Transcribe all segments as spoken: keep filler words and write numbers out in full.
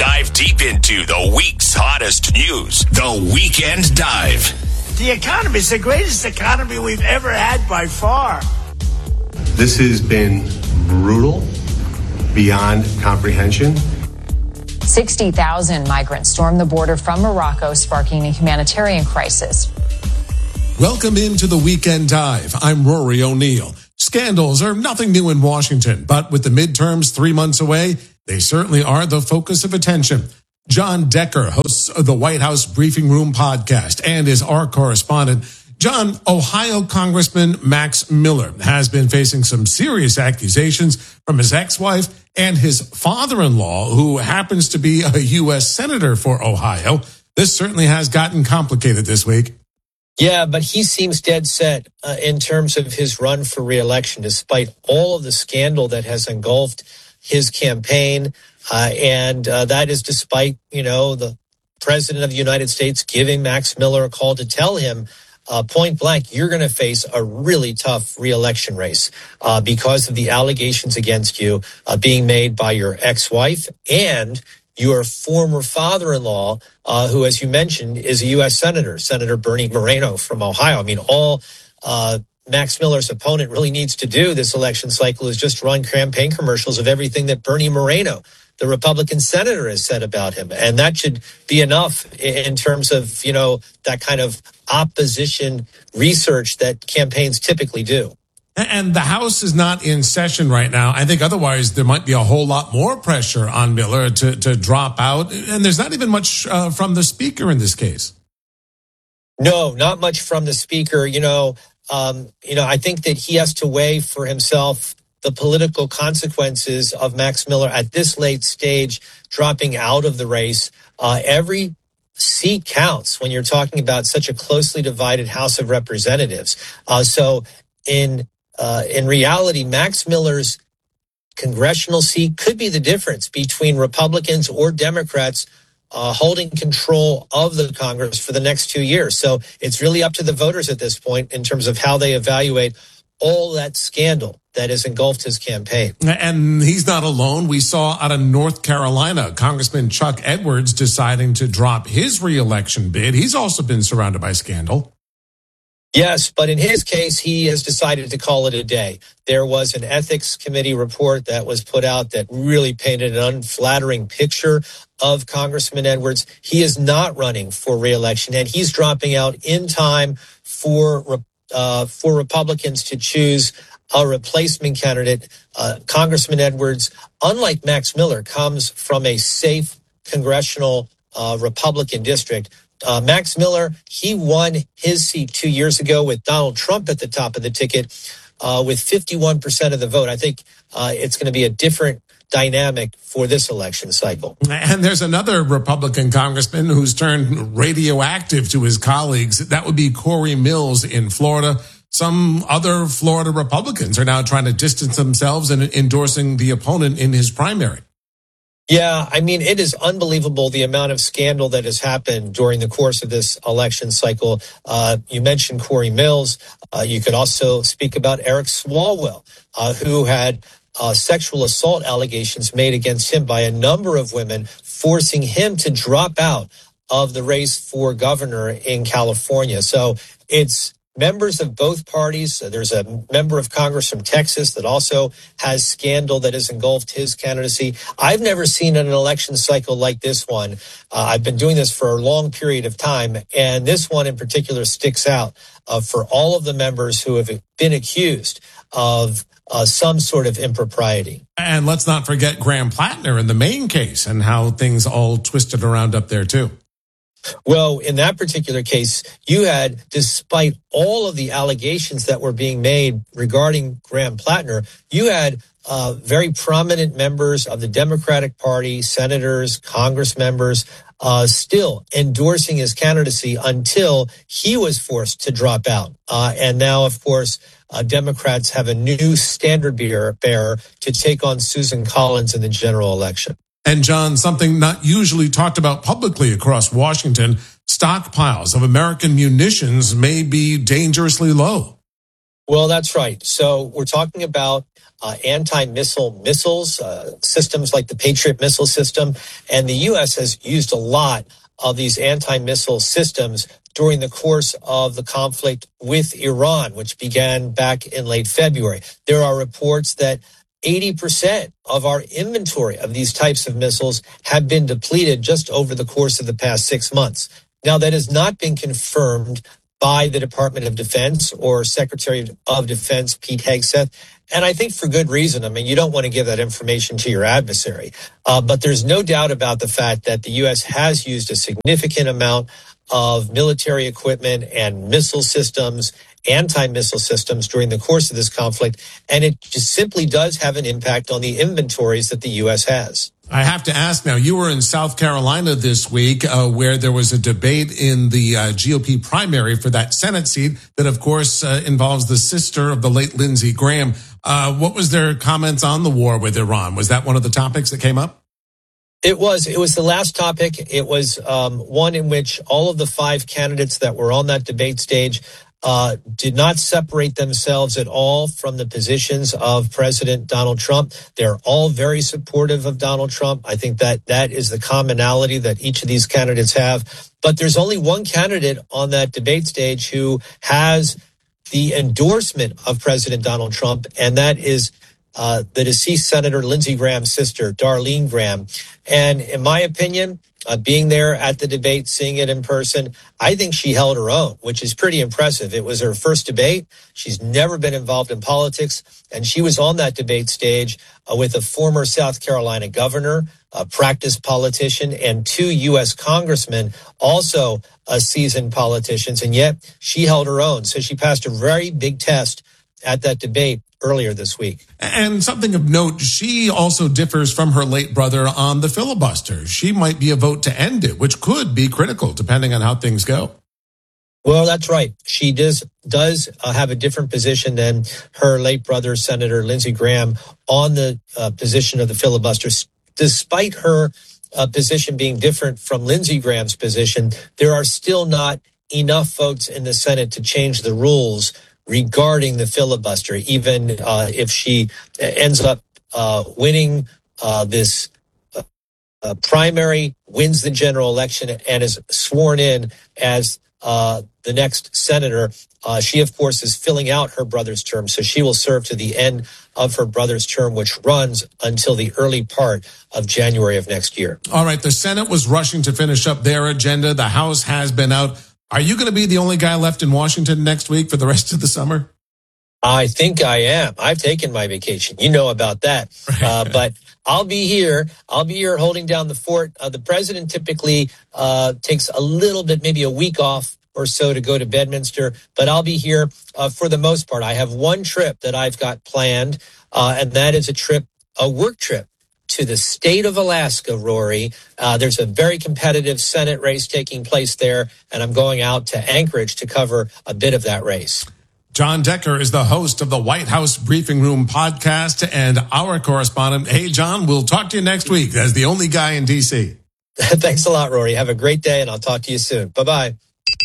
dive deep into the week's hottest news. The Weekend Dive. The economy is the greatest economy we've ever had by far. This has been brutal, beyond comprehension. sixty thousand migrants stormed the border from Morocco, sparking a humanitarian crisis. Welcome into the Weekend Dive. I'm Rory O'Neill. Scandals are nothing new in Washington, but with the midterms three months away, they certainly are the focus of attention. John Decker hosts the White House Briefing Room podcast and is our correspondent. John, Ohio Congressman Max Miller has been facing some serious accusations from his ex-wife and his father-in-law, who happens to be a U S senator for Ohio. This certainly has gotten complicated this week. Yeah, but he seems dead set uh, in terms of his run for re-election, despite all of the scandal that has engulfed his campaign. Uh, and uh, that is despite, you know, the president of the United States giving Max Miller a call to tell him uh, point blank, you're going to face a really tough re-election race uh, because of the allegations against you uh, being made by your ex-wife and your former father-in-law, uh, who, as you mentioned, is a U S senator, Senator Bernie Moreno from Ohio. I mean, all uh, Max Miller's opponent really needs to do this election cycle is just run campaign commercials of everything that Bernie Moreno, the Republican senator, has said about him. And that should be enough in terms of, you know, that kind of opposition research that campaigns typically do. And the House is not in session right now. I think otherwise there might be a whole lot more pressure on Miller to, to drop out. And there's not even much uh, from the speaker in this case. No, not much from the speaker. You know, um, you know, I think that he has to weigh for himself the political consequences of Max Miller at this late stage dropping out of the race. Uh, every seat counts when you're talking about such a closely divided House of Representatives. Uh, so in Uh, in reality, Max Miller's congressional seat could be the difference between Republicans or Democrats uh, holding control of the Congress for the next two years. So it's really up to the voters at this point in terms of how they evaluate all that scandal that has engulfed his campaign. And he's not alone. We saw out of North Carolina, Congressman Chuck Edwards deciding to drop his reelection bid. He's also been surrounded by scandal. Yes, but in his case, he has decided to call it a day. There was an ethics committee report that was put out that really painted an unflattering picture of Congressman Edwards. He is not running for re-election, and he's dropping out in time for uh, for Republicans to choose a replacement candidate. Uh, Congressman Edwards, unlike Max Miller, comes from a safe congressional uh, Republican district. Uh, Max Miller, he won his seat two years ago with Donald Trump at the top of the ticket uh, with fifty-one percent of the vote. I think uh, it's going to be a different dynamic for this election cycle. And there's another Republican congressman who's turned radioactive to his colleagues. That would be Corey Mills in Florida. Some other Florida Republicans are now trying to distance themselves and endorsing the opponent in his primary. Yeah, I mean, it is unbelievable the amount of scandal that has happened during the course of this election cycle. Uh, you mentioned Corey Mills. Uh, you could also speak about Eric Swalwell, uh, who had uh, sexual assault allegations made against him by a number of women, forcing him to drop out of the race for governor in California. So it's members of both parties. There's a member of Congress from Texas that also has scandal that has engulfed his candidacy. I've never seen an election cycle like this one. Uh, I've been doing this for a long period of time, and this one in particular sticks out uh, for all of the members who have been accused of uh, some sort of impropriety. And let's not forget Graham Plattner in the Maine case and how things all twisted around up there too. Well, in that particular case, you had, despite all of the allegations that were being made regarding Graham Plattner, you had uh, very prominent members of the Democratic Party, senators, Congress members, uh, still endorsing his candidacy until he was forced to drop out. Uh, and now, of course, uh, Democrats have a new standard bearer to take on Susan Collins in the general election. And John, something not usually talked about publicly across Washington, stockpiles of American munitions may be dangerously low. Well, that's right. So we're talking about uh, anti-missile missiles, uh, systems like the Patriot missile system. And the U S has used a lot of these anti-missile systems during the course of the conflict with Iran, which began back in late February. There are reports that eighty percent of our inventory of these types of missiles have been depleted just over the course of the past six months. Now, that has not been confirmed by the Department of Defense or Secretary of Defense Pete Hegseth, and I think for good reason. I mean, you don't want to give that information to your adversary, uh, but there's no doubt about the fact that the U S has used a significant amount of military equipment and missile systems, anti-missile systems during the course of this conflict, and it just simply does have an impact on the inventories that the U S has. I have to ask now, you were in South Carolina this week uh, where there was a debate in the uh, G O P primary for that Senate seat that, of course, uh, involves the sister of the late Lindsey Graham. Uh, what was their comments on the war with Iran? Was that one of the topics that came up? It was. It was the last topic. It was um, one in which all of the five candidates that were on that debate stage uh, did not separate themselves at all from the positions of President Donald Trump. They're all very supportive of Donald Trump. I think that that is the commonality that each of these candidates have. But there's only one candidate on that debate stage who has the endorsement of President Donald Trump, and that is Uh, the deceased Senator Lindsey Graham's sister, Darlene Graham. And in my opinion, uh, being there at the debate, seeing it in person, I think she held her own, which is pretty impressive. It was her first debate. She's never been involved in politics, and she was on that debate stage uh, with a former South Carolina governor, a practiced politician, and two U S congressmen, also uh, seasoned politicians, and yet she held her own. So she passed a very big test at that debate earlier this week. And something of note, she also differs from her late brother on the filibuster. She might be a vote to end it, which could be critical depending on how things go. Well, that's right. She does does uh, have a different position than her late brother, Senator Lindsey Graham, on the uh, position of the filibuster. Despite her uh, position being different from Lindsey Graham's position, there are still not enough votes in the Senate to change the rules regarding the filibuster, even uh, if she ends up uh, winning uh, this uh, uh, primary, wins the general election, and is sworn in as uh, the next senator. Uh, she, of course, is filling out her brother's term, so she will serve to the end of her brother's term, which runs until the early part of January of next year. All right, the Senate was rushing to finish up their agenda. The House has been out. Are you going to be the only guy left in Washington next week for the rest of the summer? I think I am. I've taken my vacation. You know about that. Uh, but I'll be here. I'll be here holding down the fort. Uh, the president typically uh, takes a little bit, maybe a week off or so to go to Bedminster, but I'll be here uh, for the most part. I have one trip that I've got planned, uh, and that is a trip, a work trip to the state of Alaska, Rory. Uh, there's a very competitive Senate race taking place there, and I'm going out to Anchorage to cover a bit of that race. John Decker is the host of the White House Briefing Room podcast and our correspondent. Hey, John, we'll talk to you next week as the only guy in D C. Thanks a lot, Rory. Have a great day, and I'll talk to you soon. Bye-bye.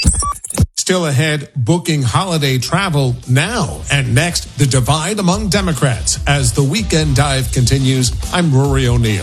Still ahead, booking holiday travel now. And next, the divide among Democrats. As the Weekend Dive continues, I'm Rory O'Neill.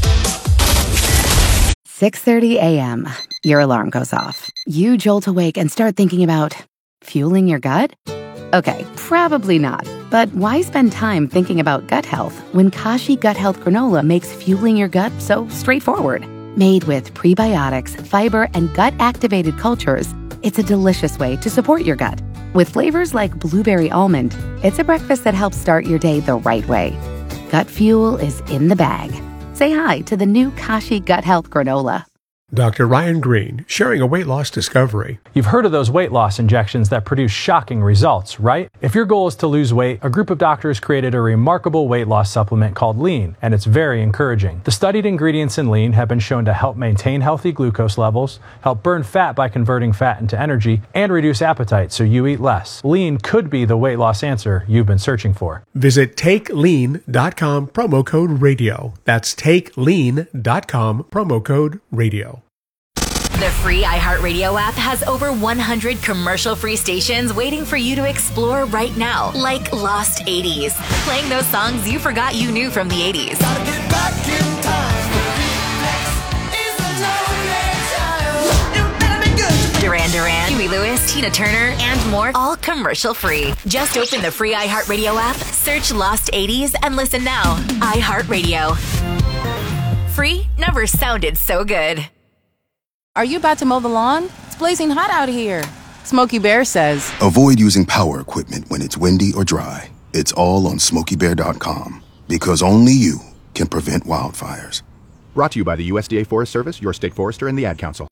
six thirty a.m. Your alarm goes off. You jolt awake and start thinking about fueling your gut? Okay, probably not. But why spend time thinking about gut health when Kashi Gut Health Granola makes fueling your gut so straightforward? Made with prebiotics, fiber, and gut-activated cultures, it's a delicious way to support your gut. With flavors like blueberry almond, it's a breakfast that helps start your day the right way. Gut fuel is in the bag. Say hi to the new Kashi Gut Health Granola. Doctor Ryan Green, sharing a weight loss discovery. You've heard of those weight loss injections that produce shocking results, right? If your goal is to lose weight, a group of doctors created a remarkable weight loss supplement called Lean, and it's very encouraging. The studied ingredients in Lean have been shown to help maintain healthy glucose levels, help burn fat by converting fat into energy, and reduce appetite so you eat less. Lean could be the weight loss answer you've been searching for. Visit take lean dot com, promo code radio. That's take lean dot com, promo code radio. The free iHeartRadio app has over one hundred commercial-free stations waiting for you to explore right now, like Lost eighties, playing those songs you forgot you knew from the eighties. Gotta get back in time. Duran Duran, Huey Lewis, Tina Turner, and more, all commercial-free. Just open the free iHeartRadio app, search Lost eighties, and listen now. iHeartRadio. Free never sounded so good. Are you about to mow the lawn? It's blazing hot out here. Smokey Bear says, avoid using power equipment when it's windy or dry. It's all on smokey bear dot com, because only you can prevent wildfires. Brought to you by the U S D A Forest Service, your state forester, and the Ad Council.